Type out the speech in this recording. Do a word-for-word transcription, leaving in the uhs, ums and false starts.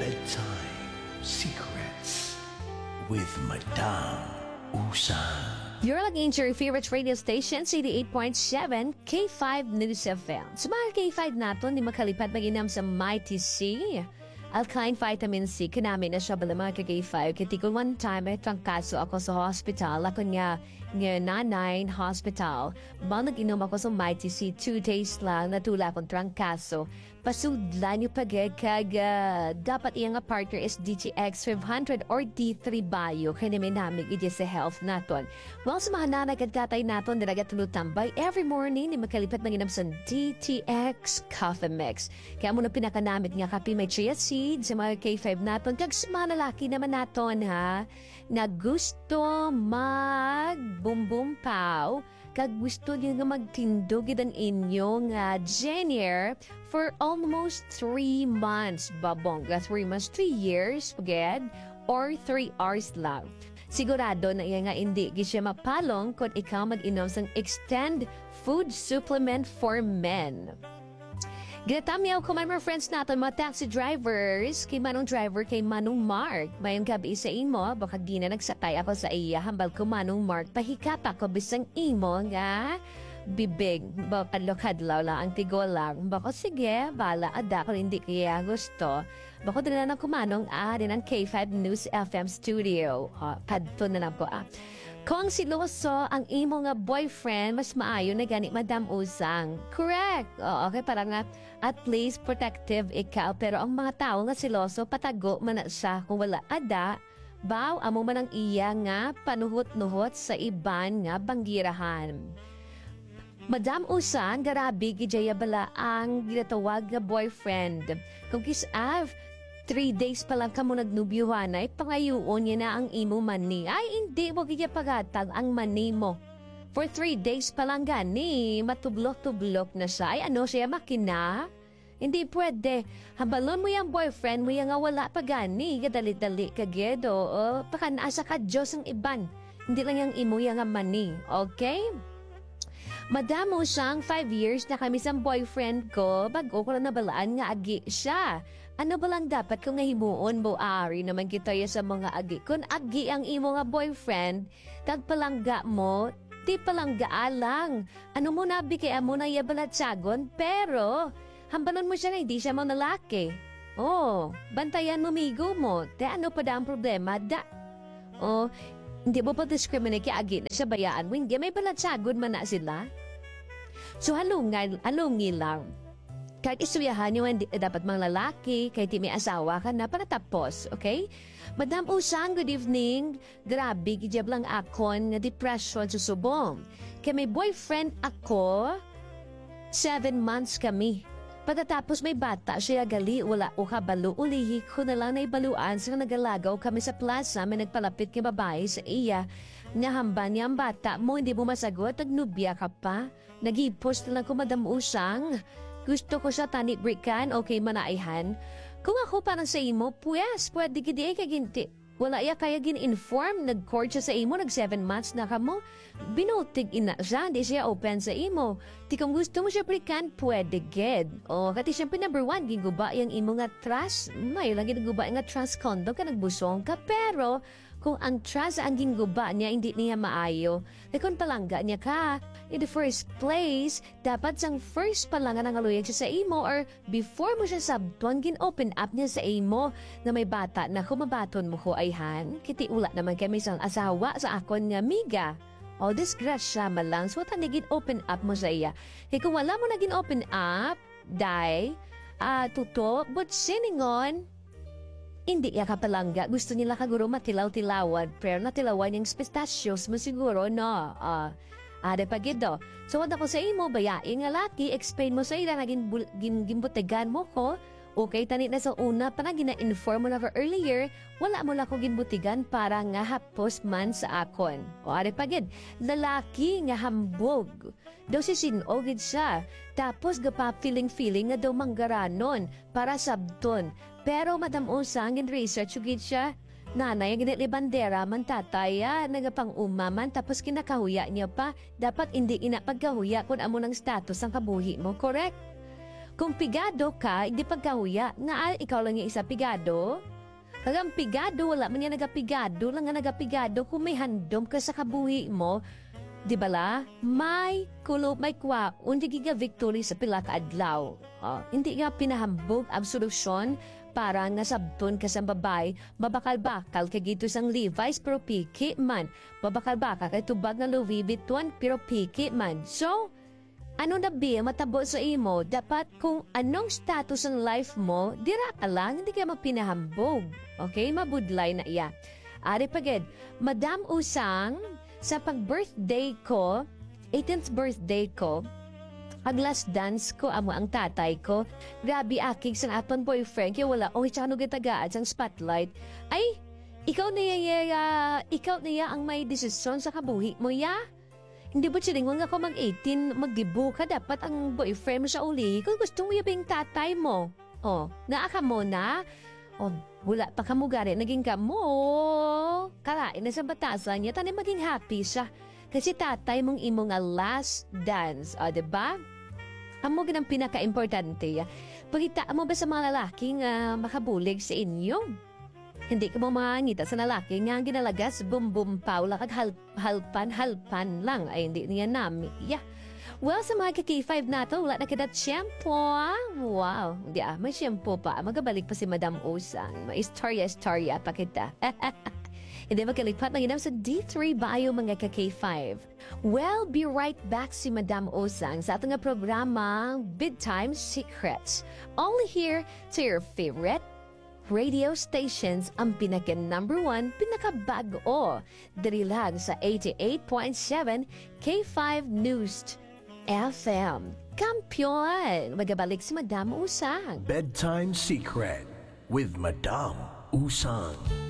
Bedtime Secrets with Madame Usang. You're listening to your favorite radio station, eighty-eight point seven K five News F M. Sa mga K five natin, di makalipat mag-inam sa Mighty C. Alkaline Vitamin C, kanami na siya bala mga ka-K five. Kitikul one time, ay trangkaso ako sa hospital. Ako nga, nga nanay hospital. Ba nag-inom ako sa Mighty C, two days lang, natula akong trangkaso. Pasudlan yung pagay kag uh, dapat iyang partner is D T X five hundred or D three Bio. Kaya namin namin iti sa health naton. Well, sa mga nanay at katay naton, dalaga tulutambay, every morning, ni makalipat mag-inam sa D T X Coffee Mix. Kaya muna pinakanamit nga kapi may chia seed sa mga K five naton. Kag sa mga lalaki naman naton ha, na gusto mag boom boom pow, kag gusto niyo nga magtindog ang inyong uh, Jenier for almost three months. Babongga, three months, three years, pagad, or three hours lang. Sigurado na iya nga hindi siya mapalong kung ikaw mag-inom sang Extend Food Supplement for Men. Ginatamiyaw ko mga friends natin, mga taxi drivers, kay Manong Driver, kay Manong Mark. Mayong gabi sa imo, baka gina nagsakay ako sa iya, hambal ko Manong Mark, pahikat ako bisang imo nga, bibig, baka lokadlaw lang, ang tigol lang. Baka sige, bala, ada ko hindi kaya gusto. Baka din na ng kumanong, ah, din ang K five News F M Studio. Oh, padto na lang ko, ah. Kung siloso ang imo nga boyfriend, mas maayo na gani Madam Usang. Correct. O, okay, parang nga at least protective ikaw. Pero ang mga tao nga siloso, patago man na siya. Kung wala ada, baw, amo man ang iya nga panuhot-nuhot sa iban nga banggirahan. Madam Usang, garabi, gijaya bala ang ginatawag nga boyfriend. Kung kisav, Three days pa lang ka mo nagnubyuhan ay pangayuon niya na ang imo mani. Ay, hindi mo kaya pagatag ang mani mo. For three days pa lang gani, matublok-tublok na siya. Ay, ano siya, makina? Hindi pwede. Hambalon mo yung boyfriend mo yung nga wala pa gani. Kadali-dali ka, gedo. O, pakanaasa ka, Diyos ang iban. Hindi lang yung imo yung nga mani. Okay? Madam mo siyang five years na kami sa boyfriend ko, bago ko lang nabalaan nga agi siya. Ano ba lang dapat kung nga himuon mo ari naman kita ya sa mga agi? Kung agi ang imo nga boyfriend, tagpalangga mo, di palangga alang. Ano mo nabi kaya mo na yabalatsagon, pero hambanan mo siya na hindi siya mga lalaki. Oh, bantayan mo migo mo. Te ano pa da ang problema? Da. Oh, hindi mo pa discriminate kaya agi na siya bayaan mo. Hindi may balatsagon man na sila. So halungan, halungi lang. Kahit isuyahan nyo, hindi, dapat mga lalaki, kahit may asawa ka na, para tapos, okay? Madam Usang, good evening. Grabe, gijab lang akon nga depression susubong. Kaya may boyfriend ako, seven months kami. Pagkatapos may bata, siya gali, wala o kabalo, ulihi ko na lang na ibaluan sa nagalagaw kami sa plaza, may nagpalapit kay babae sa iya. Nahamba niya ang bata mo, hindi mo masagot, nagnubya ka pa. Nag-post na lang ko, Madam Usang. Gusto ko sa tani brikan, okay manaihan. Kung ako parang sa imo, pues, pwede gidi ay kaginti. Wala iya kaya gin-inform, nag-court siya sa imo, nag-seven months na ka mo. Binutig ina siya, hindi siya open sa imo. Di kung gusto mo siya brikan, pwede gid. O, kati siyempre number one, giguba yung imo nga trust. May lang giguba nga trust condo ka, nagbusong ka. Pero, kung ang trust ang ginguba niya, hindi niya maayo. E kung palangga niya ka, in the first place, dapat sang first palangan ang aluyag siya sa imo or before mo siya sabtuan, gin-open up niya sa imo na may bata na kumabaton mo ko ayhan. Kiti ula naman kami sang asawa sa akon nga miga. O disgrasya malang, so tani gin-open up mo sa iya. E kung wala mo na gin-open up, day, uh, tuto, but siningon, hindi ya kapalangga. Gusto nila kaguro matilaw-tilawan. Pero natilawan yung pistachios mo siguro, no? Ah, uh, ade pagido. So, wala ko sa imo, bayain nga laki, explain mo sa ila, naging gin, gimbutigan mo ko. Okay, tani na sa una, pa na gina-inform mo na for earlier, wala mo lang ko ginbutigan para nga hapos man sa akon. O ade pagid, lalaki nga hambog. Daw si sinogid siya. Tapos gapa feeling-feeling nga daw manggaranon para sabton. Pero Madam Usang, in research ugid siya, nanay, ang ginili bandera man tataya, nagapang umaman, tapos kinakahuya niya pa, dapat hindi ina pagkahuya kung amo ng status ang kabuhi mo, correct? Kung pigado ka, hindi pagkahuya. Nga ah, ikaw lang yung isa pigado. Kagang pigado, wala man yan nagapigado, lang nga nagapigado. Kung may handom ka sa kabuhi mo, di bala, may kulo, may kwa, undi giga victory sa pila ka adlaw. Oh, hindi nga pinahambog ang solusyon para nasabton ka sa babay, mabakal-bakal kay gito sang Levi's pero piki man. Mabakal-bakal kay tubag na Louis Vuitton pero piki man. So, ano na bi matabo sa imo? Dapat kung anong status ng life mo, dira ka lang, hindi ka mapinahambog. Okay? Mabudlay na iya. Ari pagid, Madam Usang, sa pag-birthday ko, eighteenth birthday ko, ang last dance ko, amo ang tatay ko, grabe akig sang aton boyfriend, kaya wala, oh, tsaka nung gitagaan sang spotlight, ay, ikaw na ya, ikaw na ya ang may desisyon sa kabuhi mo, ya? Hindi ba silingon nga ako mag-eighteen, magdibo ka, dapat ang boyfriend mo sa uli, kung gusto mo yung tatay mo. Oh, naaka mo na, oh, wala pa kamugari, naging ka mo, kalain na sa batasan niya, tanay maging happy siya. Kasi tatay mong imo nga last dance, o, oh, diba? Amo ganang pinaka-importante. Pagkita mo ba sa mga lalaking uh, makabulig sa inyo? Hindi ka mo mangita sa lalaki nga ginalagas, bum-bum paula, kag hal halpan-halpan lang. Ay, hindi niya nami. Yeah. Well, sa mga ka-K five nato, wala na kita shampoo. Wow. Hindi ah, may shampoo pa. Magabalik pa si Madam Usang. May istorya-istorya pa kita. Hindi magkalipat mag-inam sa D three Bio mga ka-K five. Well, be right back si Madam Osang sa ating programa Bedtime Secrets. Only here to your favorite radio stations, ang pinaka number one, pinakabago. Dali lang sa eighty-eight point seven K five News F M. Kampiyon! Magabalik si Madam Usang. Bedtime Secret with Madame Usang.